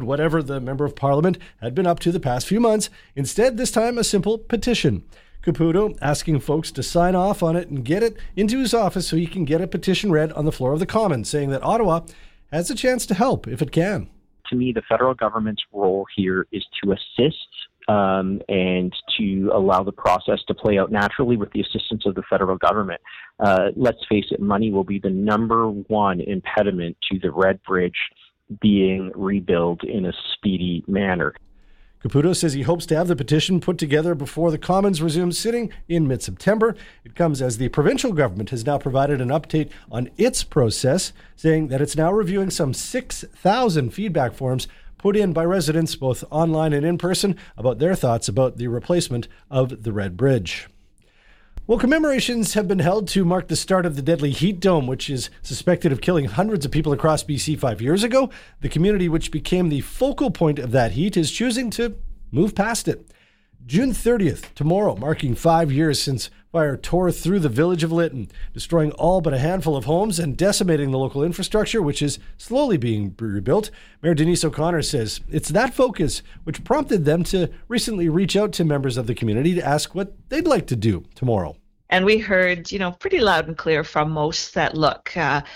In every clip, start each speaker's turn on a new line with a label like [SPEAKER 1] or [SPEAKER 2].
[SPEAKER 1] whatever the Member of Parliament had been up to the past few months. Instead, this time, a simple petition. Caputo asking folks to sign off on it and get it into his office so he can get a petition read on the floor of the Commons, saying that Ottawa has a chance to help if it can.
[SPEAKER 2] To me, the federal government's role here is to assist and to allow the process to play out naturally with the assistance of the federal government. Let's face it, money will be the number one impediment to the Red Bridge being rebuilt in a speedy manner.
[SPEAKER 1] Caputo says he hopes to have the petition put together before the Commons resumes sitting in mid-September. It comes as the provincial government has now provided an update on its process, saying that it's now reviewing some 6,000 feedback forms put in by residents, both online and in person, about their thoughts about the replacement of the Red Bridge. Well, commemorations have been held to mark the start of the deadly heat dome, which is suspected of killing hundreds of people across BC 5 years ago. The community, which became the focal point of that heat, is choosing to move past it. June 30th, tomorrow, marking 5 years since fire tore through the village of Lytton, destroying all but a handful of homes and decimating the local infrastructure, which is slowly being rebuilt. Mayor Denise O'Connor says it's that focus which prompted them to recently reach out to members of the community to ask what they'd like to do tomorrow.
[SPEAKER 3] And we heard, pretty loud and clear from most that, look,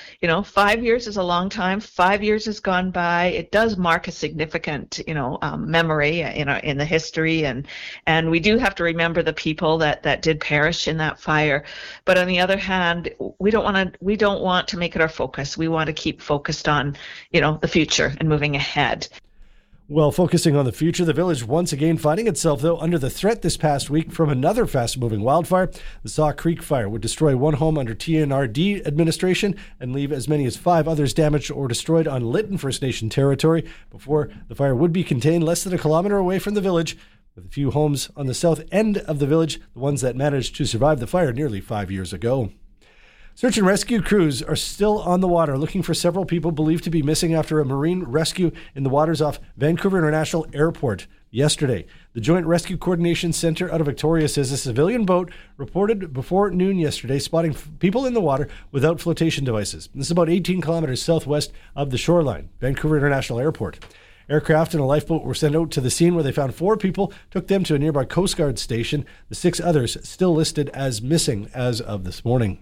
[SPEAKER 3] 5 years is a long time. 5 years has gone by. It does mark a significant, memory in the history. And we do have to remember the people that did perish in that fire. But on the other hand, we don't want to make it our focus. We want to keep focused on, the future and moving ahead.
[SPEAKER 1] Well, focusing on the future, the village once again finding itself, though, under the threat this past week from another fast-moving wildfire. The Saw Creek fire would destroy one home under TNRD administration and leave as many as 5 others damaged or destroyed on Lytton First Nation territory before the fire would be contained less than a kilometer away from the village, with a few homes on the south end of the village, the ones that managed to survive the fire nearly 5 years ago. Search and rescue crews are still on the water looking for several people believed to be missing after a marine rescue in the waters off Vancouver International Airport yesterday. The Joint Rescue Coordination Center out of Victoria says a civilian boat reported before noon yesterday spotting people in the water without flotation devices. This is about 18 kilometers southwest of the shoreline, Vancouver International Airport. Aircraft and a lifeboat were sent out to the scene where they found 4 people, took them to a nearby Coast Guard station. The 6 others still listed as missing as of this morning.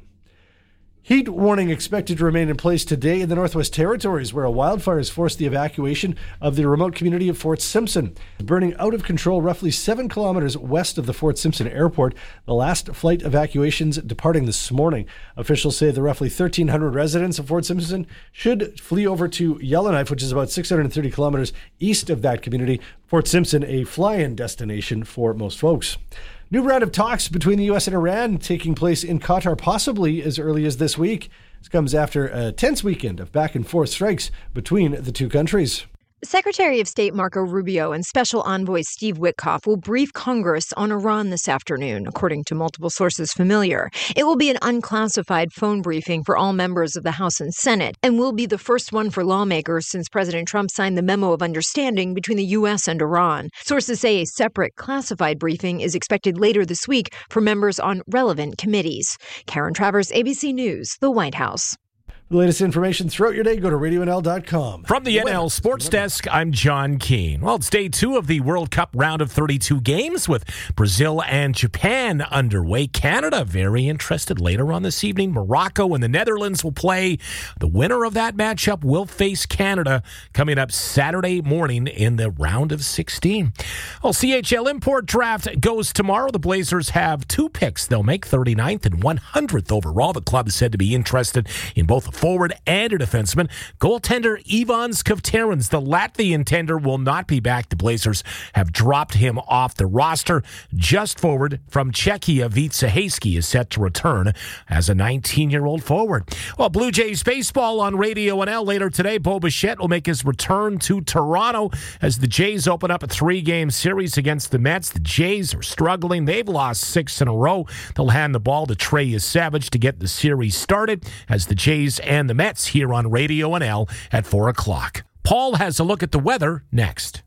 [SPEAKER 1] Heat warning expected to remain in place today in the Northwest Territories, where a wildfire has forced the evacuation of the remote community of Fort Simpson, burning out of control roughly 7 kilometers west of the Fort Simpson airport. The last flight evacuations departing this morning. Officials say the roughly 1,300 residents of Fort Simpson should flee over to Yellowknife, which is about 630 kilometers east of that community. Fort Simpson, a fly-in destination for most folks. New round of talks between the U.S. and Iran taking place in Qatar possibly as early as this week. This comes after a tense weekend of back-and-forth strikes between the two countries.
[SPEAKER 4] Secretary of State Marco Rubio and Special Envoy Steve Witkoff will brief Congress on Iran this afternoon, according to multiple sources familiar. It will be an unclassified phone briefing for all members of the House and Senate, and will be the first one for lawmakers since President Trump signed the memo of understanding between the U.S. and Iran. Sources say a separate classified briefing is expected later this week for members on relevant committees. Karen Travers, ABC News, the White House.
[SPEAKER 1] For the latest information throughout your day, go to RadioNL.com.
[SPEAKER 5] From the NL Sports Desk, I'm John Keane. Well, it's day 2 of the World Cup round of 32 games with Brazil and Japan underway. Canada, very interested later on this evening. Morocco and the Netherlands will play. The winner of that matchup will face Canada coming up Saturday morning in the round of 16. Well, CHL import draft goes tomorrow. The Blazers have 2 picks. They'll make 39th and 100th overall. The club is said to be interested in both a forward and a defenseman. Goaltender Ivan Skvterans, the Latvian tender, will not be back. The Blazers have dropped him off the roster. Just forward from Czechia, Vitsa Hasky is set to return as a 19-year-old forward. Well, Blue Jays baseball on Radio NL later today. Bo Bichette will make his return to Toronto as the Jays open up a 3-game series against the Mets. The Jays are struggling. They've lost 6 in a row. They'll hand the ball to Trey Savage to get the series started as the Jays and the Mets here on Radio NL at 4 o'clock. Paul has a look at the weather next.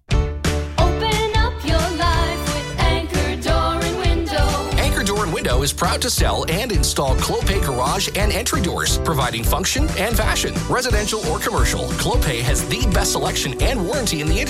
[SPEAKER 6] Open up your life with Anchor Door and Window.
[SPEAKER 7] Anchor Door and Window is proud to sell and install Clopay garage and entry doors, providing function and fashion. Residential or commercial, Clopay has the best selection and warranty in the industry.